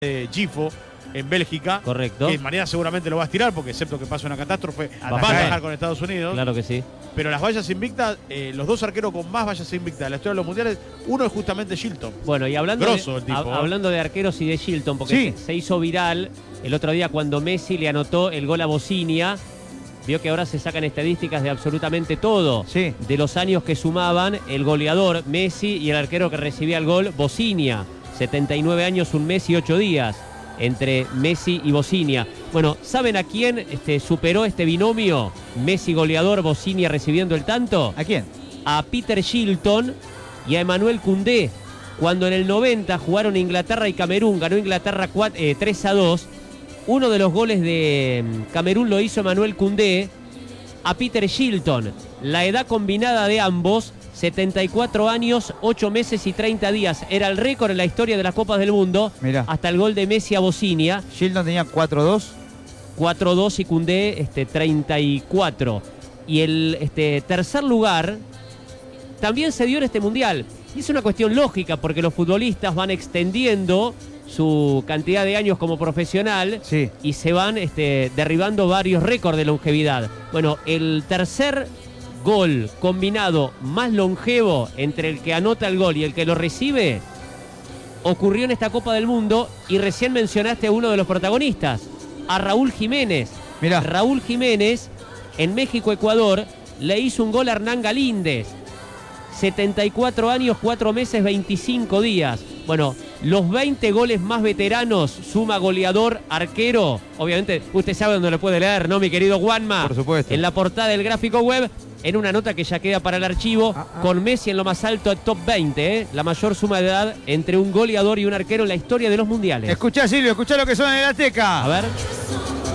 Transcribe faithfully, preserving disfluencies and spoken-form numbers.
de Gifo en Bélgica. Correcto. Que mañana seguramente lo va a estirar porque excepto que pase una catástrofe A va a caer. viajar con Estados Unidos. Claro que sí. Pero las vallas invictas, eh, los dos arqueros con más vallas invictas de la historia de los mundiales, uno es justamente Shilton. Bueno, y hablando, Grosso de, el tipo, a- ¿eh? hablando de arqueros y de Shilton, porque Sí. se, se hizo viral el otro día cuando Messi le anotó el gol a Bocinia. Vio que ahora se sacan estadísticas de absolutamente todo. Sí. De los años que sumaban el goleador Messi y el arquero que recibía el gol, Bocinia. setenta y nueve años, un mes y ocho días entre Messi y Bocinia. Bueno, ¿saben a quién este, superó este binomio? Messi goleador, Bocinia recibiendo el tanto. ¿A quién? A Peter Shilton y a Emmanuel Koundé. Cuando en el noventa jugaron Inglaterra y Camerún, ganó Inglaterra cuatro, eh, tres a dos. Uno de los goles de mm, Camerún lo hizo Emmanuel Koundé a Peter Shilton. La edad combinada de ambos, setenta y cuatro años, ocho meses y treinta días. Era el récord en la historia de las Copas del Mundo. Mirá. Hasta el gol de Messi a Bocinia. Shilton tenía cuatro dos. cuatro dos y Koundé este, treinta y cuatro. Y el este, tercer lugar también se dio en este mundial. Y es una cuestión lógica porque los futbolistas van extendiendo su cantidad de años como profesional Sí. y se van este, derribando varios récords de longevidad. Bueno, el tercer gol combinado más longevo entre el que anota el gol y el que lo recibe ocurrió en esta Copa del Mundo y recién mencionaste a uno de los protagonistas, a Raúl Jiménez. Mirá. Raúl Jiménez en México-Ecuador le hizo un gol a Hernán Galíndez. setenta y cuatro años, cuatro meses, veinticinco días. Bueno, los veinte goles más veteranos suma goleador, arquero. Obviamente, usted sabe dónde lo puede leer, ¿no, mi querido Juanma? Por supuesto. En la portada del gráfico web, en una nota que ya queda para el archivo, Ah, ah. con Messi en lo más alto, top veinte, ¿eh? La mayor suma de edad entre un goleador y un arquero en la historia de los mundiales. Escuchá, Silvio, escuchá lo que suena en el Azteca. A ver.